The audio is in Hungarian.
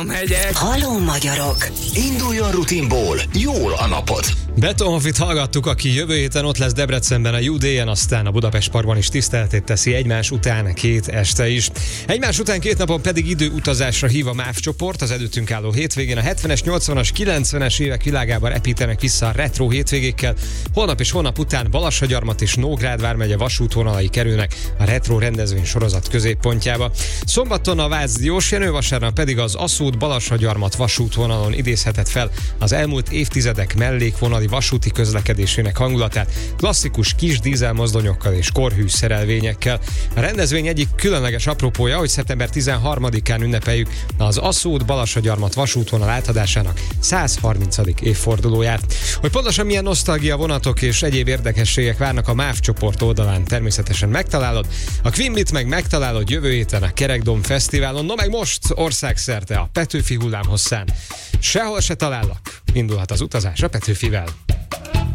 megyek. Haló magyarok! Induljon rutinból, jól a napod! Betonhofit hallgattuk, aki jövő héten ott lesz Debrecenben a UD-en, aztán a Budapest Parkban is tiszteletét teszi egymás után 2 este is. Egymás után 2 napon pedig időutazásra hív a MÁV csoport. Az előttünk álló hétvégén a 70-es, 80-as, 90-es évek világában epítenek vissza a retro hétvégékkel. Holnap és holnap után Balassagyarmat és Nógrád vármegye vasútvonalai kerülnek a retro rendezvény sorozat középpontjába. Szombaton a Vácz Jósjenő, vasárnap pedig az Aszód-Balassagyarmat vasútvonalon idézhetett fel az elmúlt évtizedek mellékvonali vasúti közlekedésének hangulatát klasszikus kis dízelmozdonyokkal és korhű szerelvényekkel. A rendezvény egyik különleges apropója, hogy szeptember 13-án ünnepeljük az Aszód-Balassagyarmat vasútvonal átadásának 130. évfordulóját. Hogy pontosan milyen nosztalgia vonatok és egyéb érdekességek várnak a MÁV csoport oldalán, természetesen megtalálod. A Quimbyt meg megtalálod jövő héten a Kerekdom Fesztiválon, no meg most országszerte a Petőfi hullámhosszán. Sehol se talállak. Indulhat az utazás a Petőfivel.